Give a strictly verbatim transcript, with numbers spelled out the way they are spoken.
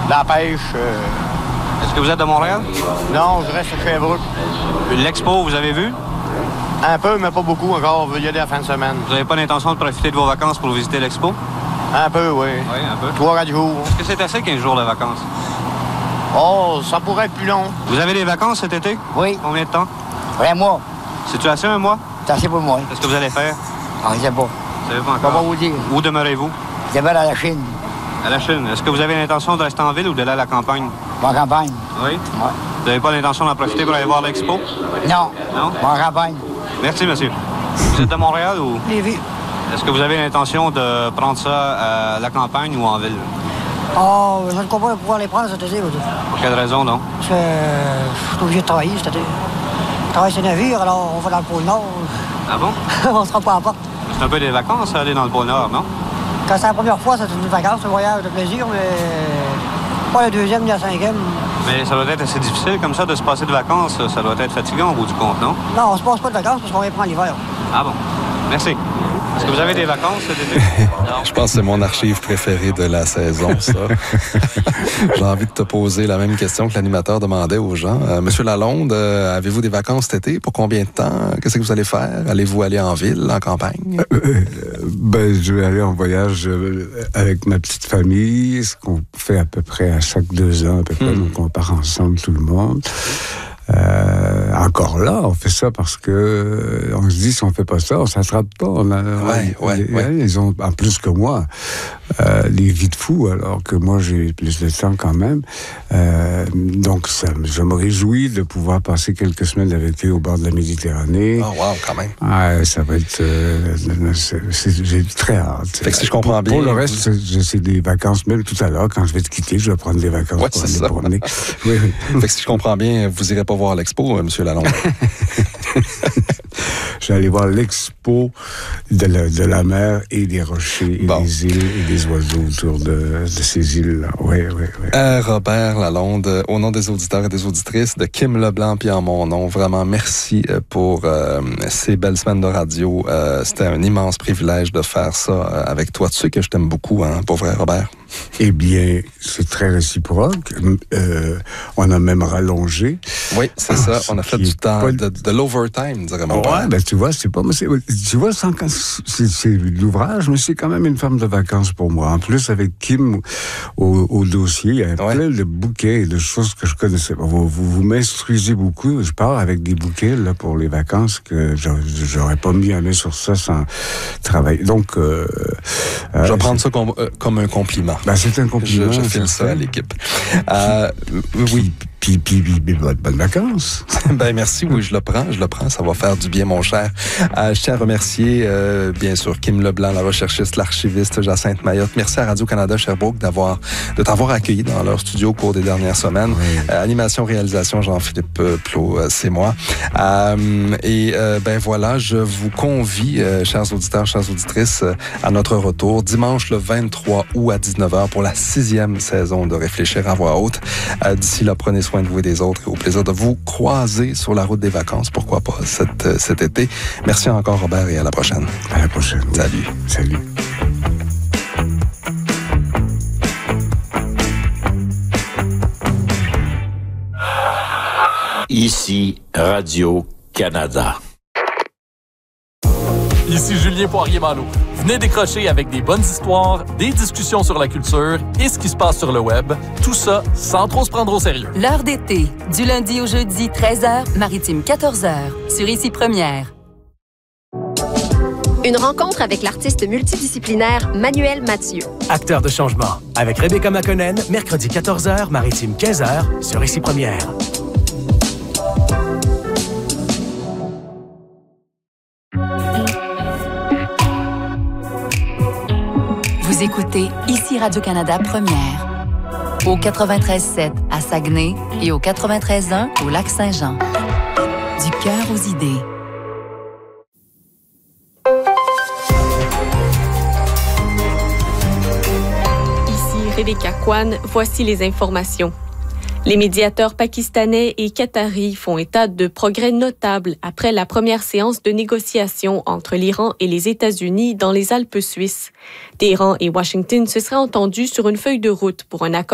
de la pêche. Euh... Est-ce que vous êtes de Montréal? Non, je reste à Sherbrooke. L'expo, vous avez vu? Un peu, mais pas beaucoup encore. On veut y aller à la fin de semaine. Vous n'avez pas l'intention de profiter de vos vacances pour visiter l'expo? Un peu, oui. Oui, un peu. Trois, quatre jours. Est-ce que c'est assez quinze jours de vacances? Oh, ça pourrait être plus long. Vous avez des vacances cet été? Oui. Combien de temps? Un mois. C'est-tu assez un mois? C'est assez pour moi. Qu'est-ce que vous allez faire? Ah, je ne sais pas. Vous savez pas encore? Je ne vais pas vous dire. Où demeurez-vous? Je vais à la Chine. À la Chine. Est-ce que vous avez l'intention de rester en ville ou d'aller à la campagne? En campagne. Oui? Ouais. Vous n'avez pas l'intention d'en profiter pour aller voir l'expo? Non. Non? En campagne. Merci, monsieur. Vous êtes de Montréal ou? Lévis. Est-ce que vous avez l'intention de prendre ça à la campagne ou en ville? Oh, je ne crois pas pouvoir les prendre cet été. Pour quelle raison, non? Parce que euh, je suis obligé de travailler cet été. Je travaille sur le navire, alors on va dans le pôle Nord. Ah bon? On ne sera pas à la porte. C'est un peu des vacances, aller dans le pôle Nord, non? Quand c'est la première fois, c'est une vacance, un voyage de plaisir, mais pas la deuxième ni la cinquième. Mais ça doit être assez difficile comme ça de se passer de vacances. Ça doit être fatigant au bout du compte, non? Non, on ne se passe pas de vacances parce qu'on va y prendre l'hiver. Ah bon? Merci. Est-ce que vous avez des vacances cet été? Je pense que c'est mon archive préférée de la saison, ça. J'ai envie de te poser la même question que l'animateur demandait aux gens. Euh, Monsieur Lalonde, euh, avez-vous des vacances cet été? Pour combien de temps? Qu'est-ce que vous allez faire? Allez-vous aller en ville, en campagne? Euh, euh, ben, je vais aller en voyage euh, avec ma petite famille, ce qu'on fait à peu près à chaque deux ans, à peu près. Hmm. Donc, on part ensemble, tout le monde. Euh, encore là, on fait ça parce que euh, on se dit si on fait pas ça, on s'attrape pas. On a, ouais, on, ouais, les, ouais. Ils ont en plus que moi euh, les vies de fous, alors que moi j'ai plus de temps quand même. Euh, donc ça, je me réjouis de pouvoir passer quelques semaines avec eux au bord de la Méditerranée. Oh wow, quand même. Ah, ça va être, euh, c'est, c'est, j'ai très hâte. Fait que si je comprends pour, bien, pour le reste, c'est, c'est des vacances. Même tout à l'heure, quand je vais te quitter, je vais prendre des vacances ouais, pour c'est aller ça. promener. Oui, oui. Fait que si je comprends bien, vous irez pas voir l'expo, euh, Monsieur Lalonde. Je vais aller voir l'expo de la, de la mer et des rochers et bon. des îles et des oiseaux autour de, de ces îles-là. Oui, oui, oui. Euh, Robert Lalonde, au nom des auditeurs et des auditrices, de Kim Leblanc puis en mon nom, vraiment merci pour euh, ces belles semaines de radio. Euh, c'était un immense privilège de faire ça euh, avec toi. Tu sais que je t'aime beaucoup, hein, pour vrai, Robert? Eh bien, c'est très réciproque. Euh, on a même rallongé. Oui, c'est ah, ça. On a fait du temps, pas... de, de l'overtime, dirais mon père. Ouais, ben tu vois, c'est pas... C'est, tu vois, sans, c'est, c'est l'ouvrage, mais c'est quand même une forme de vacances pour moi. En plus, avec Kim au, au dossier, il y a ouais. plein de bouquets et de choses que je connaissais pas. Vous, vous, vous m'instruisez beaucoup. Je pars avec des bouquets là pour les vacances que j'aurais pas mis à main sur ça sans travailler. Donc... Euh, je vais euh, prendre ça comme, euh, comme un compliment. Ben, c'est un compliment. Je, je file ça à l'équipe. Euh, oui. Puis, puis, puis, puis bonnes bonne vacances. Ben merci, oui, je le prends, je le prends, ça va faire du bien, mon cher. Euh, je tiens à remercier, euh, bien sûr, Kim Leblanc, la recherchiste, l'archiviste, Jacinthe Mayotte. Merci à Radio-Canada Sherbrooke d'avoir, de t'avoir accueilli dans leur studio au cours des dernières semaines. Oui. Euh, animation, réalisation, Jean-Philippe euh, Plot, euh, c'est moi. Euh, et euh, ben voilà, je vous convie, euh, chers auditeurs, chères auditrices, euh, à notre retour dimanche le vingt-trois août à dix-neuf heures pour la sixième saison de Réfléchir à voix haute. Euh, d'ici là, prenez soin de vous et des autres et au plaisir de vous croiser sur la route des vacances, pourquoi pas, cet, cet été. Merci encore, Robert, et à la prochaine. À la prochaine. Salut. Salut. Ici, Radio-Canada. Ici Julien Poirier-Malo. Venez décrocher avec des bonnes histoires, des discussions sur la culture et ce qui se passe sur le web. Tout ça sans trop se prendre au sérieux. L'heure d'été, du lundi au jeudi, treize heures, maritime quatorze heures, sur Ici Première. Une rencontre avec l'artiste multidisciplinaire Manuel Mathieu. Acteur de changement, avec Rebecca Makonnen, mercredi quatorze heures, maritime quinze heures, sur Ici Première. Vous écoutez Ici Radio-Canada Première, au quatre-vingt-treize sept à Saguenay et au quatre-vingt-treize un au Lac-Saint-Jean. Du cœur aux idées. Ici Rebecca Kwan, voici les informations. Les médiateurs pakistanais et qataris font état de progrès notables après la première séance de négociation entre l'Iran et les États-Unis dans les Alpes suisses. Téhéran et Washington se seraient entendus sur une feuille de route pour un accord